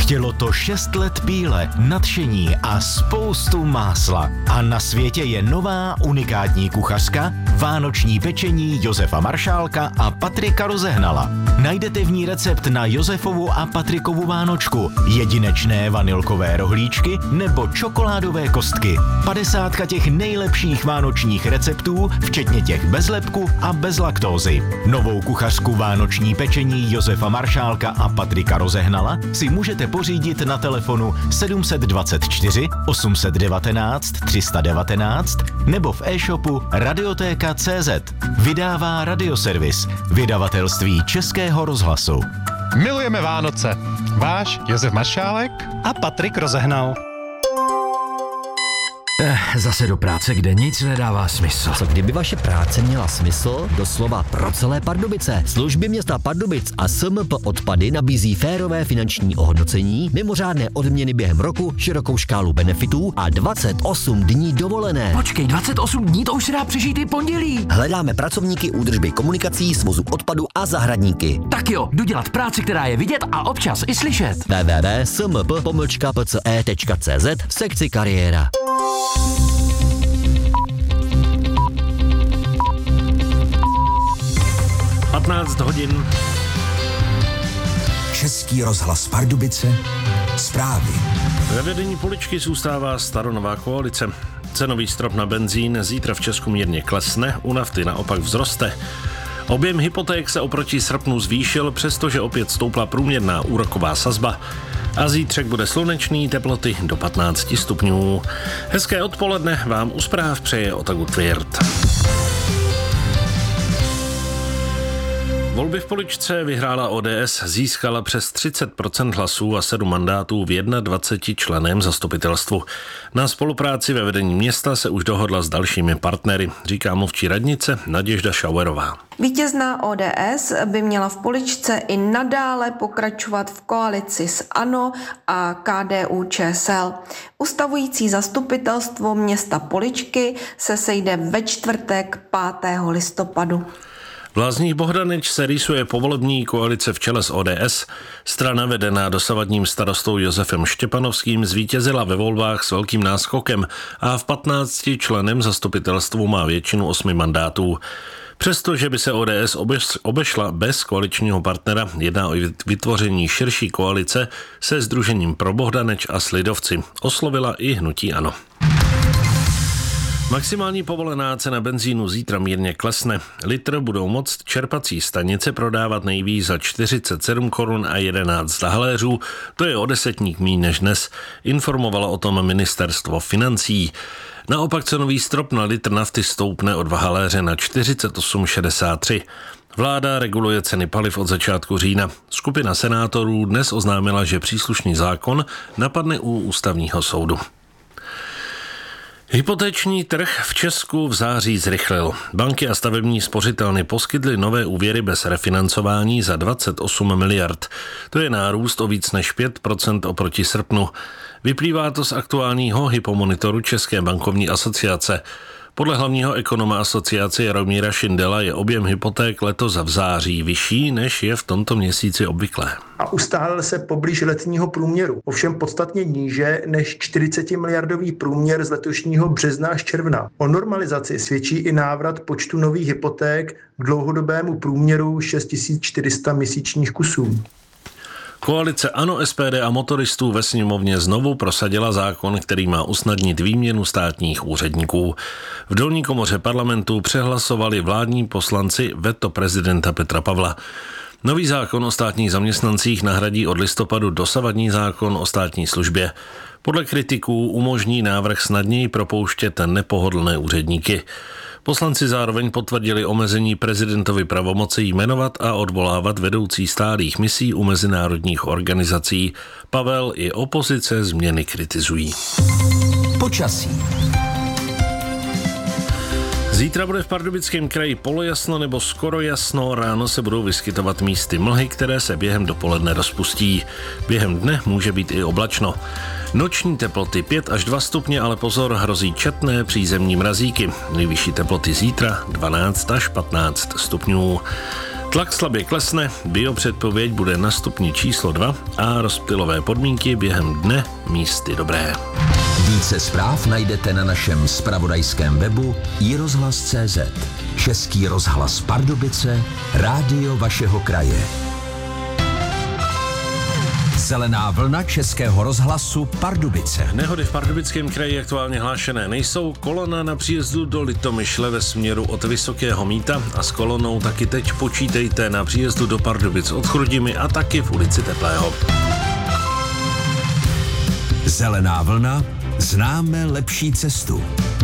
Chtělo to 6 let píle, nadšení a spoustu másla. A na světě je nová unikátní kuchařka, vánoční pečení Josefa Maršálka a Patrika Rozehnala. Najdete v ní recept na Josefovu a Patrikovu vánočku, jedinečné vanilkové rohlíčky nebo čokoládové kostky. 50 těch nejlepších vánočních receptů, včetně těch bez lepku a bez laktózy. Novou kuchařku vánoční pečení Josefa Maršálka a Patrika Rozehnala si můžete pořídit na telefonu 724 819 319 nebo v e-shopu radiotéka.cz. Vydává Radioservis, vydavatelství Českého rozhlasu. Milujeme Vánoce. Váš Josef Maršálek a Patrik Rozehnal. Zase do práce, kde nic nedává smysl. Co kdyby vaše práce měla smysl doslova pro celé Pardubice? Služby města Pardubic a SMP Odpady nabízí férové finanční ohodnocení, mimořádné odměny během roku, širokou škálu benefitů a 28 dní dovolené. Počkej, 28 dní, to už se dá přežít i pondělí. Hledáme pracovníky údržby komunikací, svozu odpadu a zahradníky. Tak jo, jdu dělat práci, která je vidět a občas i slyšet. www.smp.pce.cz v sekci kariéra. hodin. Český rozhlas Pardubice, zprávy. Ve vedení Poličky zůstává staronová koalice. Cenový strop na benzín zítra v Česku mírně klesne, u nafty naopak vzroste. Objem hypoték se oproti srpnu zvýšil, přestože opět stoupla průměrná úroková sazba. A zítřek bude slunečný, teploty do 15 stupňů. Hezké odpoledne vám u zpráv přeje Otagu Tvirt. Volby v Poličce vyhrála ODS, získala přes 30% hlasů a 7 mandátů v 21 členném zastupitelstvu. Na spolupráci ve vedení města se už dohodla s dalšími partnery, říká mluvčí radnice Naděžda Šauerová. Vítězná ODS by měla v Poličce i nadále pokračovat v koalici s ANO a KDU-ČSL. Ustavující zastupitelstvo města Poličky se sejde ve čtvrtek 5. listopadu. V Lázních Bohdaneč se rýsuje povolební koalice v čele s ODS. Strana vedená dosavadním starostou Josefem Štěpanovským zvítězila ve volbách s velkým náskokem a v 15 členném zastupitelstvu má většinu 8 mandátů. Přestože by se ODS obešla bez koaličního partnera, jedná o vytvoření širší koalice se sdružením Pro Bohdaneč a s lidovci. Oslovila i hnutí ANO. Maximální povolená cena benzínu zítra mírně klesne. Litr budou moct čerpací stanice prodávat nejvíc za 47 korun a 11 haléřů, to je o 10 míň než dnes, informovalo o tom ministerstvo financí. Naopak cenový strop na litr nafty stoupne o 2 haléře na 48,63. Vláda reguluje ceny paliv od začátku října. Skupina senátorů dnes oznámila, že příslušný zákon napadne u ústavního soudu. Hypoteční trh v Česku v září zrychlil. Banky a stavební spořitelny poskytly nové úvěry bez refinancování za 28 miliard. To je nárůst o víc než 5% oproti srpnu. Vyplývá to z aktuálního hypomonitoru České bankovní asociace. Podle hlavního ekonoma asociace Jaromíra Šindela je objem hypoték letos v září vyšší, než je v tomto měsíci obvyklé. A ustálil se poblíž letního průměru, ovšem podstatně níže než 40 miliardový průměr z letošního března až června. O normalizaci svědčí i návrat počtu nových hypoték k dlouhodobému průměru 6400 měsíčních kusů. Koalice ANO, SPD a motoristů ve sněmovně znovu prosadila zákon, který má usnadnit výměnu státních úředníků. V dolní komoře parlamentu přehlasovali vládní poslanci veto prezidenta Petra Pavla. Nový zákon o státních zaměstnancích nahradí od listopadu dosavadní zákon o státní službě. Podle kritiků umožní návrh snadněji propouštět nepohodlné úředníky. Poslanci zároveň potvrdili omezení prezidentovy pravomoci jmenovat a odvolávat vedoucí stálých misí u mezinárodních organizací. Pavel i opozice změny kritizují. Počasí. Zítra bude v Pardubickém kraji polojasno nebo skoro jasno, ráno se budou vyskytovat místy mlhy, které se během dopoledne rozpustí. Během dne může být i oblačno. Noční teploty 5 až 2 stupně, ale pozor, hrozí četné přízemní mrazíky. Nejvyšší teploty zítra 12 až 15 stupňů. Tlak slabě klesne, biopředpověď bude na stupni číslo 2 a rozptylové podmínky během dne místy dobré. Více zpráv najdete na našem zpravodajském webu iRozhlas.cz. Český rozhlas Pardubice, rádio vašeho kraje. Zelená vlna Českého rozhlasu Pardubice. Nehody v Pardubickém kraji aktuálně hlášené nejsou. Kolona na příjezdu do Litomyšle ve směru od Vysokého Mýta a s kolonou taky teď počítejte na příjezdu do Pardubic od Chrudimi a taky v ulici Teplého. Zelená vlna, známe lepší cestu.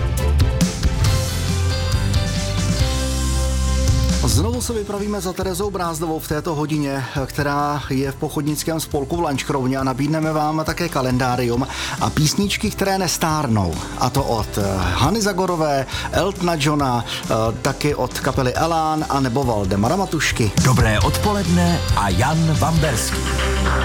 Znovu se vypravíme za Terezou Brázdovou v této hodině, která je v pochodnickém spolku v Lanškrovně, a nabídneme vám také kalendárium a písničky, které nestárnou. A to od Hany Zagorové, Eltona Johna, taky od kapely Elán a nebo Valdemara Matušky. Dobré odpoledne a Jan Vamberský.